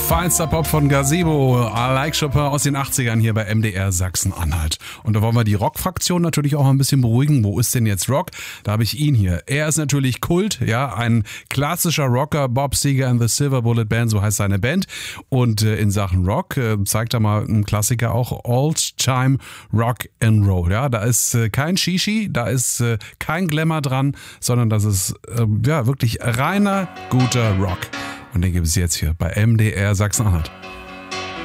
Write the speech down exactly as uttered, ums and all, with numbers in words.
Feinster Pop von Gazebo, I Like Chopin aus den achtzigern hier bei M D R Sachsen-Anhalt. Und da wollen wir die Rock-Fraktion natürlich auch ein bisschen beruhigen. Wo ist denn jetzt Rock? Da habe ich ihn hier. Er ist natürlich Kult, ja, ein klassischer Rocker, Bob Seger and the Silver Bullet Band, so heißt seine Band. Und äh, in Sachen Rock äh, zeigt er mal einen Klassiker auch, Old-Time Rock and Roll. Ja, da ist äh, kein Shishi, da ist äh, kein Glamour dran, sondern das ist äh, ja wirklich reiner, guter Rock. Und den gibt es jetzt hier bei M D R Sachsen-Anhalt.